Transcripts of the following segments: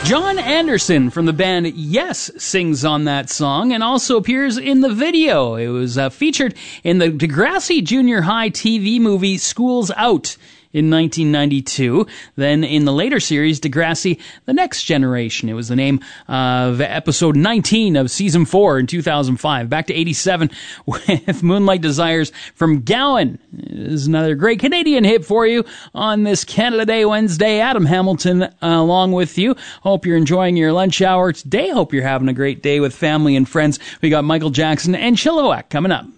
John Anderson from the band Yes sings on that song and also appears in the video. It was featured in the Degrassi Junior High TV movie School's Out in 1992. Then in the later series, Degrassi, The Next Generation. It was the name of episode 19 of season 4 in 2005. Back to 87 with Moonlight Desires from Gowan. It is another great Canadian hit for you on this Canada Day Wednesday. Adam Hamilton along with you. Hope you're enjoying your lunch hour today. Hope you're having a great day with family and friends. We got Michael Jackson and Chilliwack coming up.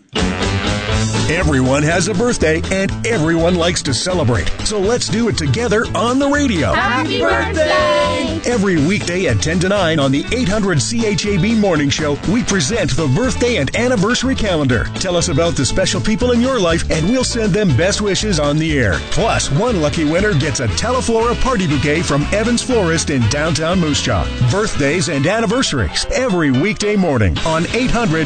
Everyone has a birthday, and everyone likes to celebrate. So let's do it together on the radio. Happy birthday! Every weekday at 10 to 9 on the 800 CHAB Morning Show, we present the birthday and anniversary calendar. Tell us about the special people in your life, and we'll send them best wishes on the air. Plus, one lucky winner gets a Teleflora party bouquet from Evans Florist in downtown Moose Jaw. Birthdays and anniversaries every weekday morning on 800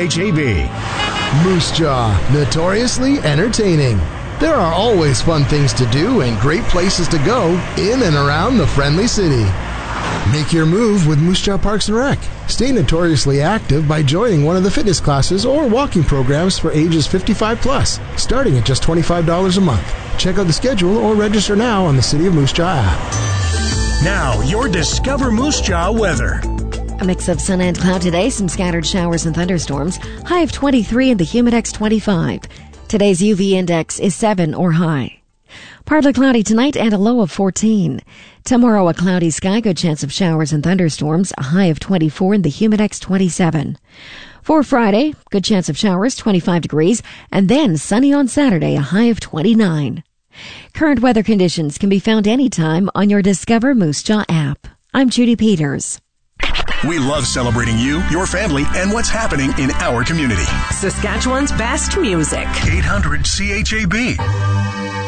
CHAB. Moose Jaw, notoriously entertaining. There are always fun things to do and great places to go in and around the friendly city. Make your move with Moose Jaw Parks and Rec. Stay notoriously active by joining one of the fitness classes or walking programs for ages 55 plus, starting at just $25 a month. Check out the schedule or register now on the City of Moose Jaw app. Now, your Discover Moose Jaw weather. A mix of sun and cloud today, some scattered showers and thunderstorms. High of 23 and the Humidex 25. Today's UV index is 7 or high. Partly cloudy tonight and a low of 14. Tomorrow a cloudy sky, good chance of showers and thunderstorms. A high of 24 and the Humidex 27. For Friday, good chance of showers, 25 degrees. And then sunny on Saturday, a high of 29. Current weather conditions can be found anytime on your Discover Moose Jaw app. I'm Judy Peters. We love celebrating you, your family, and what's happening in our community. Saskatchewan's best music. 800 CHAB.